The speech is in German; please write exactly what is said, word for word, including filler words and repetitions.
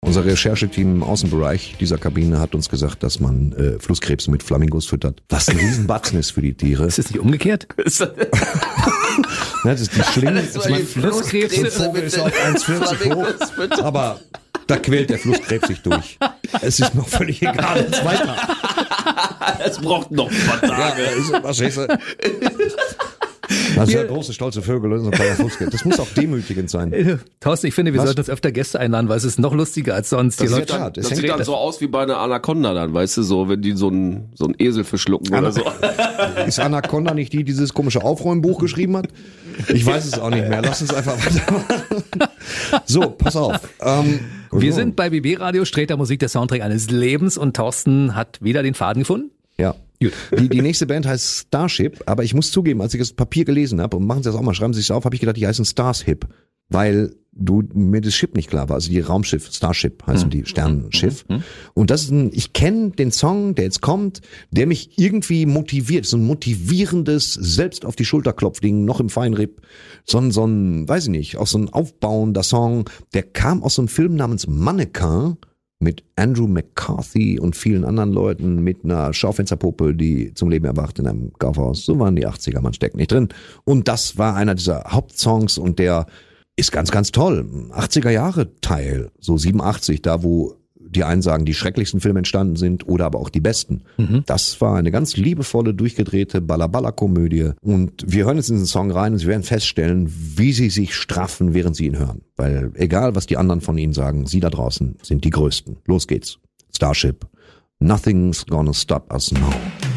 Unser Rechercheteam im Außenbereich dieser Kabine hat uns gesagt, dass man äh, Flusskrebse mit Flamingos füttert. Was ein Riesenbatzen ist für die Tiere. Ist das nicht umgekehrt? Ja, das ist die Schlinge. Das war die Flusskrebse Der Vogel ist auf eins vierzig hoch, aber da quält der Flusskrebs sich durch. Es ist noch völlig egal, was weiter. Es braucht noch ein paar Tage. Ja, ist, was ist, das ist ja große, stolze Vögel und so ein kleiner Flusskrebs. Das muss auch demütigend sein. Thorsten, ich finde, wir Was? sollten uns öfter Gäste einladen, weil es ist noch lustiger als sonst. Das Die ist Leute- ja klar. Das Das hängt sieht dann das- so aus wie bei einer Anaconda dann, weißt du, so, wenn die so einen so einen Esel verschlucken oder so. Ist Anaconda nicht die, die dieses komische Aufräumbuch geschrieben hat? Ich weiß es auch nicht mehr. Lass uns einfach weitermachen. So, pass auf. Ähm, Wir so. sind bei B B Radio, Sträter Musik, der Soundtrack eines Lebens, und Thorsten hat wieder den Faden gefunden. Ja. Die, die nächste Band heißt Starship, aber ich muss zugeben, als ich das Papier gelesen habe, und machen Sie das auch mal, schreiben Sie es auf, habe ich gedacht, die heißen Starship, weil du mir das Schiff nicht klar war, also die Raumschiff, Starship heißen die, Sternenschiff. Und das ist ein, ich kenne den Song, der jetzt kommt, der mich irgendwie motiviert, so ein motivierendes, selbst auf die Schulter klopfding, noch im Feinripp, so ein, so ein, weiß ich nicht, auch so ein aufbauender Song, der kam aus so einem Film namens Mannequin, mit Andrew McCarthy und vielen anderen Leuten, mit einer Schaufensterpuppe, die zum Leben erwacht in einem Kaufhaus. So waren die achtziger, man steckt nicht drin. Und das war einer dieser Hauptsongs und der ist ganz, ganz toll. achtziger Jahre Teil, so siebenundachtzig, da wo die einen sagen, die schrecklichsten Filme entstanden sind oder aber auch die besten. Mhm. Das war eine ganz liebevolle, durchgedrehte Balla-Balla-Komödie. Und wir hören jetzt in diesen Song rein und Sie werden feststellen, wie Sie sich straffen, während Sie ihn hören. Weil egal, was die anderen von Ihnen sagen, Sie da draußen sind die Größten. Los geht's. Starship. Nothing's gonna stop us now.